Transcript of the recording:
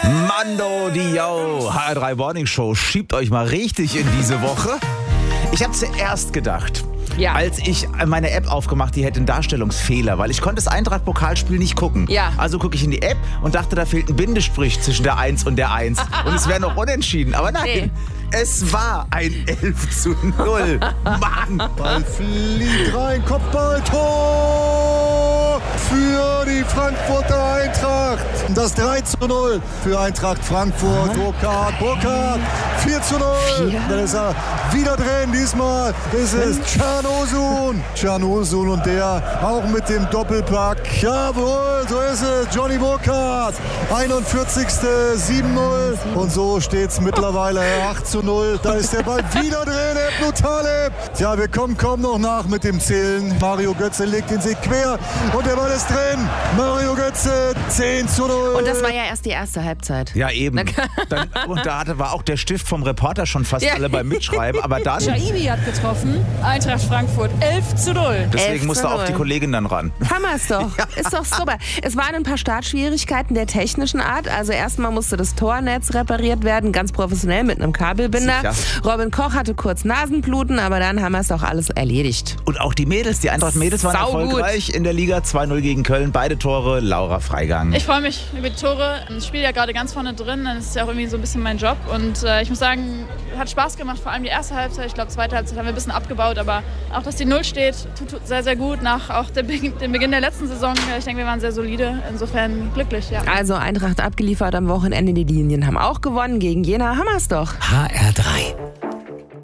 Mando Dio, HR3 Morning Show, schiebt euch mal richtig in diese Woche. Ich habe zuerst gedacht, als ich meine App aufgemacht, die hätte einen Darstellungsfehler, weil ich konnte das Eintracht-Pokalspiel nicht gucken. Ja. Also gucke ich in die App und dachte, da fehlt ein Bindestrich zwischen der 1 und der 1. Und es wäre noch unentschieden. Aber nein, es war ein 11:0. Mann! Ball fliegt rein, Kopfballtor für die Frankfurter Eintracht. Das 3:0 für Eintracht Frankfurt. Burkhardt, 4:0. Dann ist er wieder drin. Diesmal ist es Can Özun und der auch mit dem Doppelpack. Jawohl, so ist es. Johnny Burkhardt, 41. 7:0. Und so steht es mittlerweile 8:0. Da ist der Ball wieder drin, Ebnu Taleb. Tja, wir kommen kaum noch nach mit dem Zählen. Mario Götze legt ihn sich quer und der Ball ist drin. Mario Götze, 10:0. Und das war ja erst die erste Halbzeit. Ja, eben. Und da war auch der Stift vom Reporter schon fast alle beim Mitschreiben. Aber dann... Shaibi hat getroffen. Eintracht Frankfurt, 11:0. Deswegen musste auch die Kollegin dann ran. Hammer's doch. Ist doch super. Es waren ein paar Startschwierigkeiten der technischen Art. Also erstmal musste das Tornetz repariert werden, ganz professionell mit einem Kabelbinder. Sicher. Robin Koch hatte kurz Nasenbluten, aber dann haben wir es doch alles erledigt. Und auch die Mädels, die Eintracht-Mädels waren erfolgreich in der Liga. 2:0 gegen Köln, beide Tore, Laura Freigang. Ich freue mich über die Tore. Ich spiele ja gerade ganz vorne drin. Das ist ja auch irgendwie so ein bisschen mein Job. Und ich muss sagen, hat Spaß gemacht, vor allem die erste Halbzeit. Ich glaube, zweite Halbzeit haben wir ein bisschen abgebaut. Aber auch, dass die 0 steht, tut sehr, sehr gut. Nach auch dem Beginn der letzten Saison. Ich denke, wir waren sehr solide. Insofern glücklich, ja. Also Eintracht abgeliefert am Wochenende. Die Linien haben auch gewonnen gegen Jena. Hammer's doch. HR3.